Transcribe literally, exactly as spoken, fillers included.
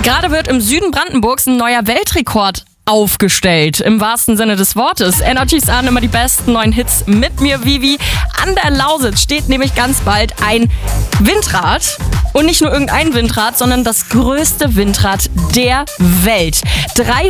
Gerade wird im Süden Brandenburgs ein neuer Weltrekord aufgestellt, im wahrsten Sinne des Wortes. Energies an, immer die besten neuen Hits mit mir, Vivi. An der Lausitz steht nämlich ganz bald ein Windrad. Und nicht nur irgendein Windrad, sondern das größte Windrad der Welt.